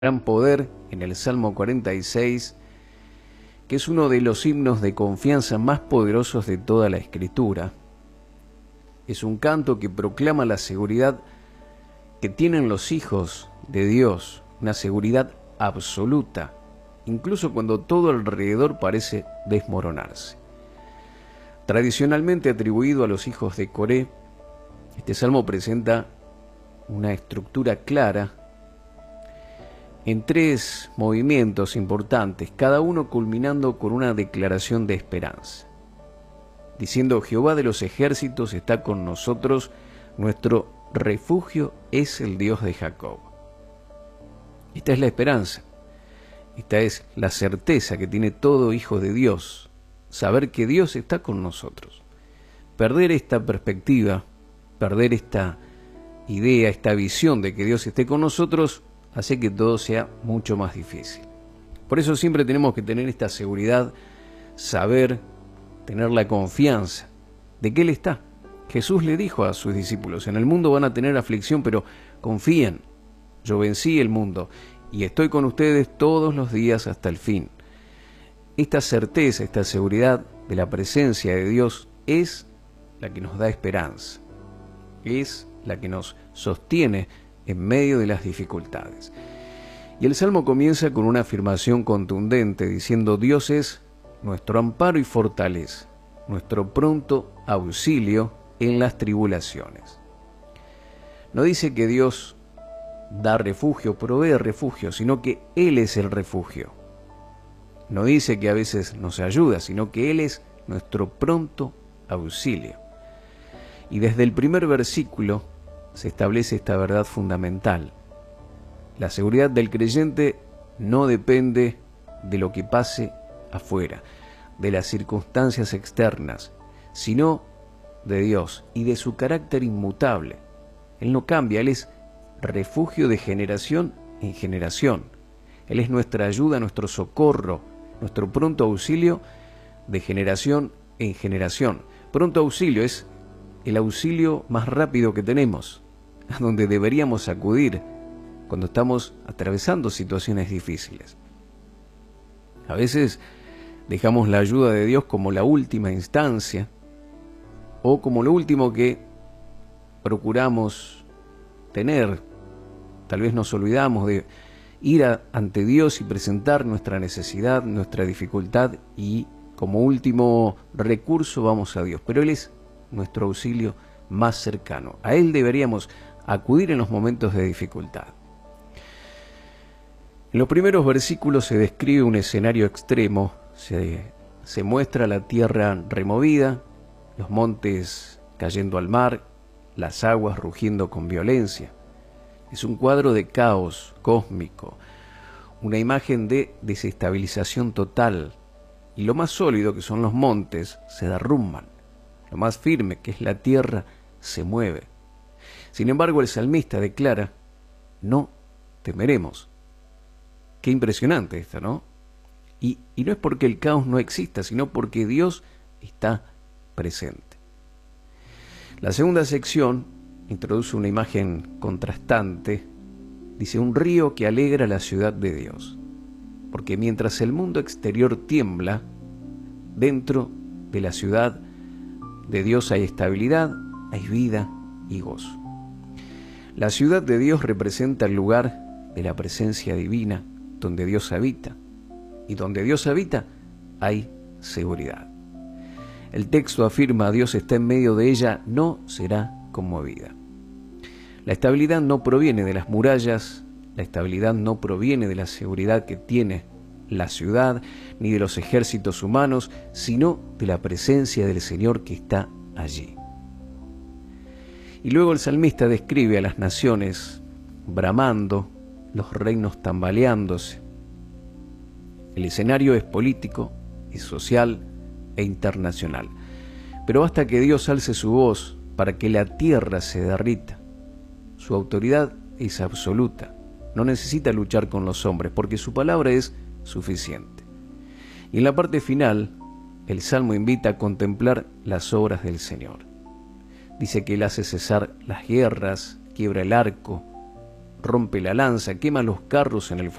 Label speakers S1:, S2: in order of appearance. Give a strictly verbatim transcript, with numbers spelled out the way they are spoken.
S1: gran poder en el Salmo cuarenta y seis, que es uno de los himnos de confianza más poderosos de toda la Escritura. Es un canto que proclama la seguridad que tienen los hijos de Dios, una seguridad absoluta, incluso cuando todo alrededor parece desmoronarse. Tradicionalmente atribuido a los hijos de Coré, este salmo presenta una estructura clara en tres movimientos importantes, cada uno culminando con una declaración de esperanza, diciendo: Jehová de los ejércitos está con nosotros, nuestro refugio es el Dios de Jacob. Esta es la esperanza, esta es la certeza que tiene todo hijo de Dios, saber que Dios está con nosotros. Perder esta perspectiva, perder esta idea, esta visión de que Dios esté con nosotros, hace que todo sea mucho más difícil. Por eso siempre tenemos que tener esta seguridad, saber, tener la confianza de que Él está. Jesús le dijo a sus discípulos: en el mundo van a tener aflicción, pero confíen, yo vencí el mundo y estoy con ustedes todos los días hasta el fin. Esta certeza, esta seguridad de la presencia de Dios es la que nos da esperanza, es la que nos sostiene en medio de las dificultades. Y el Salmo comienza con una afirmación contundente diciendo: Dios es nuestro amparo y fortaleza, nuestro pronto auxilio en las tribulaciones. No dice que Dios da refugio, provee refugio, sino que Él es el refugio. No dice que a veces nos ayuda, sino que Él es nuestro pronto auxilio. Y desde el primer versículo se establece esta verdad fundamental. La seguridad del creyente no depende de lo que pase afuera, de las circunstancias externas, sino de Dios y de su carácter inmutable. Él no cambia, Él es refugio de generación en generación. Él es nuestra ayuda, nuestro socorro, nuestro pronto auxilio de generación en generación. Pronto auxilio es el auxilio más rápido que tenemos, a donde deberíamos acudir cuando estamos atravesando situaciones difíciles. A veces dejamos la ayuda de Dios como la última instancia o como lo último que procuramos tener. Tal vez nos olvidamos de ir a, ante Dios y presentar nuestra necesidad, nuestra dificultad, y como último recurso vamos a Dios. Pero Él es nuestro auxilio más cercano. A Él deberíamos acudir en los momentos de dificultad. En los primeros versículos se describe un escenario extremo. Se, se muestra la tierra removida, los montes cayendo al mar, las aguas rugiendo con violencia. Es un cuadro de caos cósmico, una imagen de desestabilización total. Y lo más sólido, que son los montes, se derrumban. Lo más firme, que es la tierra, se mueve. Sin embargo, el salmista declara: no temeremos. Qué impresionante esto, ¿no? Y, y no es porque el caos no exista, sino porque Dios está presente. La segunda sección introduce una imagen contrastante. Dice: un río que alegra la ciudad de Dios. Porque mientras el mundo exterior tiembla, dentro de la ciudad de Dios hay estabilidad, hay vida y gozo. La ciudad de Dios representa el lugar de la presencia divina, donde Dios habita. Y donde Dios habita, hay seguridad. El texto afirma: Dios está en medio de ella, no será conmovida. La estabilidad no proviene de las murallas, la estabilidad no proviene de la seguridad que tiene la ciudad, ni de los ejércitos humanos, sino de la presencia del Señor que está allí. Y luego el salmista describe a las naciones bramando, los reinos tambaleándose. El escenario es político, es social e internacional. Pero basta que Dios alce su voz para que la tierra se derrita. Su autoridad es absoluta. No necesita luchar con los hombres, porque su palabra es suficiente. Y en la parte final, el Salmo invita a contemplar las obras del Señor. Dice que Él hace cesar las guerras, quiebra el arco, rompe la lanza, quema los carros en el